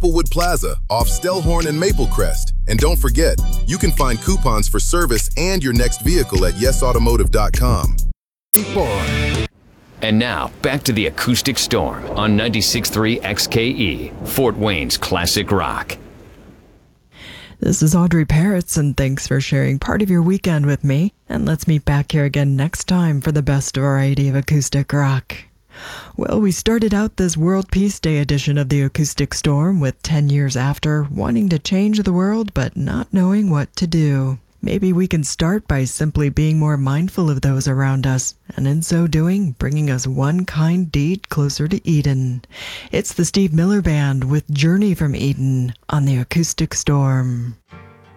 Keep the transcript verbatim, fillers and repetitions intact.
Maplewood Plaza off Stellhorn and Maplecrest. And don't forget, you can find coupons for service and your next vehicle at yes automotive dot com. And now, back to the Acoustic Storm on ninety-six point three X K E, Fort Wayne's classic rock. This is Audrey Parrots, and thanks for sharing part of your weekend with me. And let's meet back here again next time for the best variety of acoustic rock. Well, we started out this World Peace Day edition of the Acoustic Storm with ten years after, wanting to change the world but not knowing what to do. Maybe we can start by simply being more mindful of those around us, and in so doing, bringing us one kind deed closer to Eden. It's the Steve Miller Band with Journey from Eden on the Acoustic Storm.